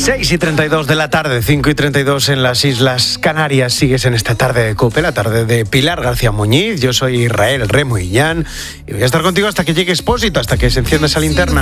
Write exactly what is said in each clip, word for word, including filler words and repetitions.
seis y treinta y dos de la tarde, cinco y treinta y dos en las Islas Canarias. Sigues en esta tarde de COPE, la tarde de Pilar García Muñiz. Yo soy Israel Remo Illán y voy a estar contigo hasta que llegue Expósito, hasta que se encienda esa linterna.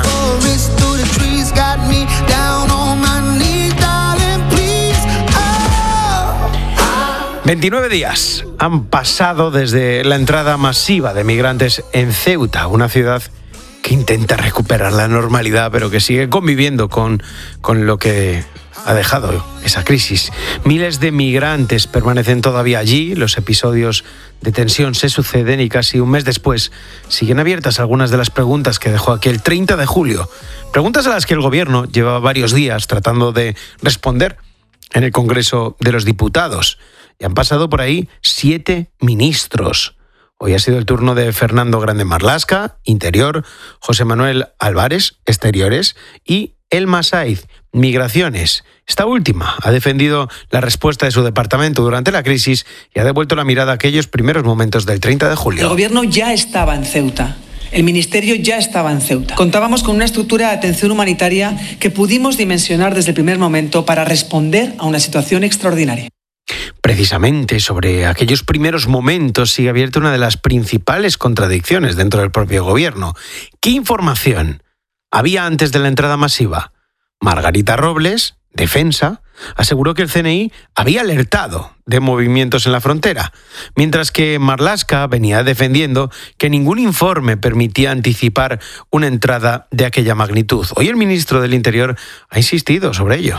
veintinueve días han pasado desde la entrada masiva de migrantes en Ceuta, una ciudad que intenta recuperar la normalidad, pero que sigue conviviendo con, con lo que ha dejado esa crisis. Miles de migrantes permanecen todavía allí, los episodios de tensión se suceden y casi un mes después siguen abiertas algunas de las preguntas que dejó aquel treinta de julio. Preguntas a las que el gobierno lleva varios días tratando de responder en el Congreso de los Diputados. Y han pasado por ahí siete ministros. Hoy ha sido el turno de Fernando Grande Marlaska, Interior, José Manuel Álvarez, Exteriores, y Elma Saiz, Migraciones. Esta última ha defendido la respuesta de su departamento durante la crisis y ha devuelto la mirada a aquellos primeros momentos del treinta de julio. El gobierno ya estaba en Ceuta. El ministerio ya estaba en Ceuta. Contábamos con una estructura de atención humanitaria que pudimos dimensionar desde el primer momento para responder a una situación extraordinaria. Precisamente sobre aquellos primeros momentos sigue abierta una de las principales contradicciones dentro del propio gobierno. ¿Qué información había antes de la entrada masiva? Margarita Robles, Defensa, aseguró que el C N I había alertado de movimientos en la frontera, mientras que Marlaska venía defendiendo que ningún informe permitía anticipar una entrada de aquella magnitud. Hoy el ministro del Interior ha insistido sobre ello.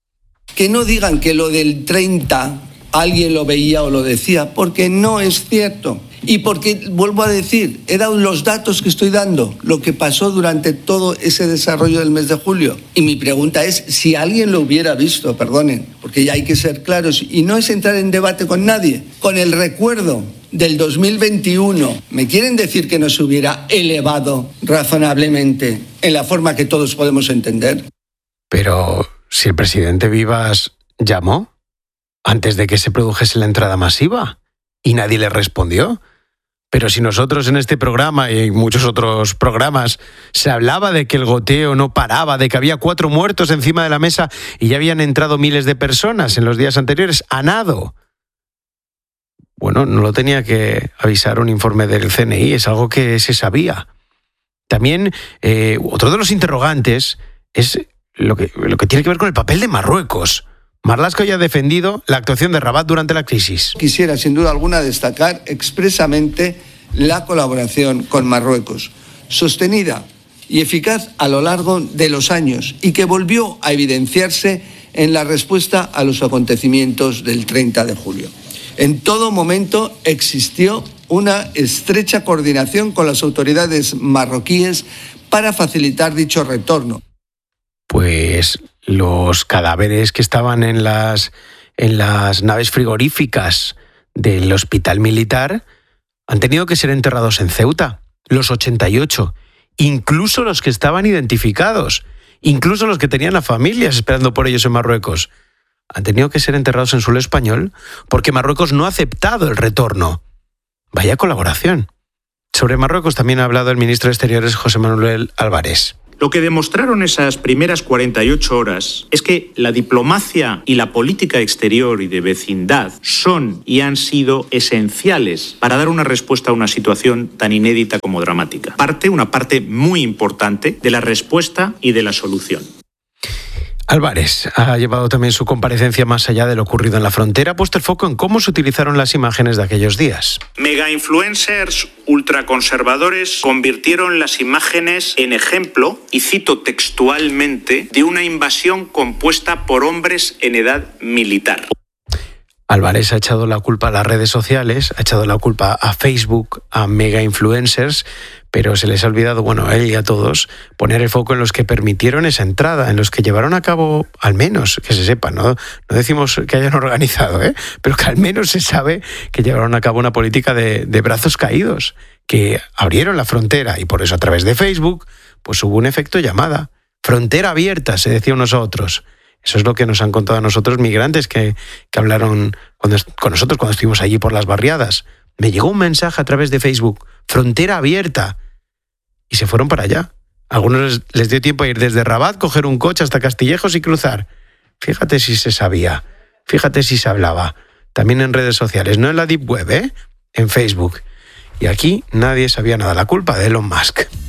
Que no digan que lo del treinta alguien lo veía o lo decía, porque no es cierto. Y porque, vuelvo a decir, eran los datos que estoy dando, lo que pasó durante todo ese desarrollo del mes de julio. Y mi pregunta es si alguien lo hubiera visto, perdonen, porque ya hay que ser claros, y no es entrar en debate con nadie. Con el recuerdo del dos mil veintiuno, ¿me quieren decir que no se hubiera elevado razonablemente en la forma que todos podemos entender? Pero si el presidente Vivas llamó antes de que se produjese la entrada masiva y nadie le respondió. Pero si nosotros en este programa y en muchos otros programas se hablaba de que el goteo no paraba, de que había cuatro muertos encima de la mesa y ya habían entrado miles de personas en los días anteriores, a nado. Bueno, no lo tenía que avisar un informe del C N I, es algo que se sabía. También eh, otro de los interrogantes es lo que, lo que tiene que ver con el papel de Marruecos. Marlaska ya ha defendido la actuación de Rabat durante la crisis. Quisiera, sin duda alguna, destacar expresamente la colaboración con Marruecos, sostenida y eficaz a lo largo de los años y que volvió a evidenciarse en la respuesta a los acontecimientos del treinta de julio. En todo momento existió una estrecha coordinación con las autoridades marroquíes para facilitar dicho retorno. Pues los cadáveres que estaban en las, en las naves frigoríficas del hospital militar han tenido que ser enterrados en Ceuta, los ochenta y ocho, incluso los que estaban identificados, incluso los que tenían a familias esperando por ellos en Marruecos, han tenido que ser enterrados en suelo español porque Marruecos no ha aceptado el retorno. Vaya colaboración. Sobre Marruecos también ha hablado el ministro de Exteriores, José Manuel Álvarez. Lo que demostraron esas primeras cuarenta y ocho horas es que la diplomacia y la política exterior y de vecindad son y han sido esenciales para dar una respuesta a una situación tan inédita como dramática. Parte, una parte muy importante de la respuesta y de la solución. Álvarez ha llevado también su comparecencia más allá de lo ocurrido en la frontera, ha puesto el foco en cómo se utilizaron las imágenes de aquellos días. Mega influencers ultraconservadores convirtieron las imágenes en ejemplo, y cito textualmente, de una invasión compuesta por hombres en edad militar. Álvarez ha echado la culpa a las redes sociales, ha echado la culpa a Facebook, a mega influencers, pero se les ha olvidado, bueno, a él y a todos, poner el foco en los que permitieron esa entrada, en los que llevaron a cabo, al menos, que se sepa, no, no decimos que hayan organizado, ¿eh? Pero que al menos se sabe que llevaron a cabo una política de, de brazos caídos, que abrieron la frontera y por eso a través de Facebook pues hubo un efecto llamada. Frontera abierta, se decía unos a otros. Eso es lo que nos han contado a nosotros migrantes que, que hablaron cuando, con nosotros cuando estuvimos allí por las barriadas. Me llegó un mensaje a través de Facebook, frontera abierta, y se fueron para allá. A algunos les, les dio tiempo a ir desde Rabat, coger un coche hasta Castillejos y cruzar. Fíjate si se sabía, fíjate si se hablaba. También en redes sociales, no en la Deep Web, ¿eh? En Facebook. Y aquí nadie sabía nada, la culpa de Elon Musk.